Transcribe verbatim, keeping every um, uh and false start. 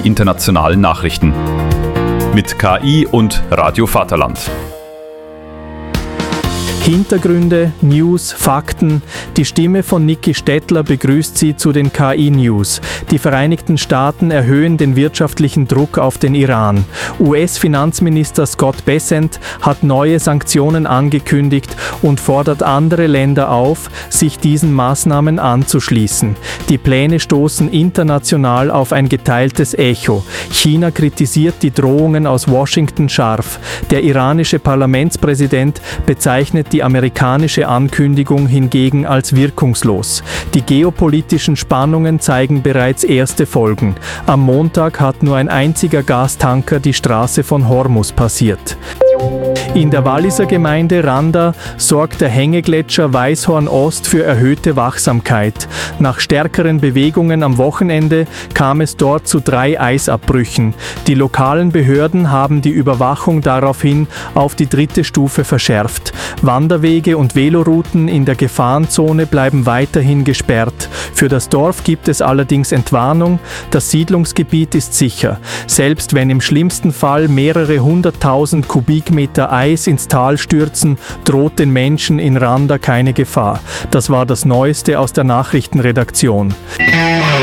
internationalen Nachrichten. Mit K I und Radio Vaterland. Hintergründe, News, Fakten. Die Stimme von Niki Stettler begrüßt Sie zu den K I-News. Die Vereinigten Staaten erhöhen den wirtschaftlichen Druck auf den Iran. U S-Finanzminister Scott Bessent hat neue Sanktionen angekündigt und fordert andere Länder auf, sich diesen Maßnahmen anzuschließen. Die Pläne stoßen international auf ein geteiltes Echo. China kritisiert die Drohungen aus Washington scharf. Der iranische Parlamentspräsident bezeichnet die amerikanische Ankündigung hingegen als wirkungslos. Die geopolitischen Spannungen zeigen bereits erste Folgen. Am Montag hat nur ein einziger Gastanker die Straße von Hormuz passiert. In der Walliser Gemeinde Randa sorgt der Hängegletscher Weißhorn Ost für erhöhte Wachsamkeit. Nach stärkeren Bewegungen am Wochenende kam es dort zu drei Eisabbrüchen. Die lokalen Behörden haben die Überwachung daraufhin auf die dritte Stufe verschärft. Wanderwege und Velorouten in der Gefahrenzone bleiben weiterhin gesperrt. Für das Dorf gibt es allerdings Entwarnung, das Siedlungsgebiet ist sicher. Selbst wenn im schlimmsten Fall mehrere hunderttausend Kubikmeter Eis ins Tal stürzen, droht den Menschen in Randa keine Gefahr. Das war das Neueste aus der Nachrichtenredaktion.